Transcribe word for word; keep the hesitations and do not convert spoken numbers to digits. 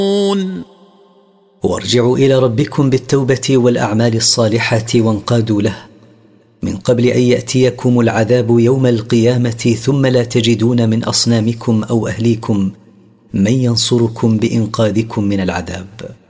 وارجعوا إلى ربكم بالتوبة والأعمال الصالحة وانقادوا له، من قبل أن يأتيكم العذاب يوم القيامة ثم لا تجدون من أصنامكم أو أهليكم من ينصركم بإنقاذكم من العذاب.